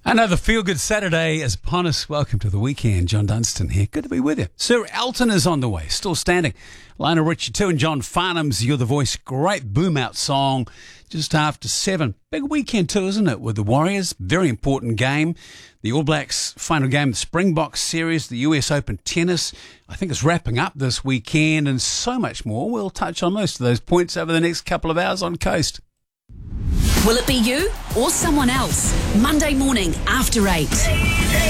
Another feel-good Saturday is upon us. Welcome to the weekend. John Dunstan here. Good to be with you. Sir Elton is on the way, still standing. Lionel Richie too, and John Farnham's You're the Voice. Great boom-out song just after 7. Big weekend too, isn't it, with the Warriors? Very important game. The All Blacks final game, the Springboks series, the US Open tennis. I think it's wrapping up this weekend and so much more. We'll touch on most of those points over the next couple of hours on Coast. Will it be you or someone else? Monday morning after 8.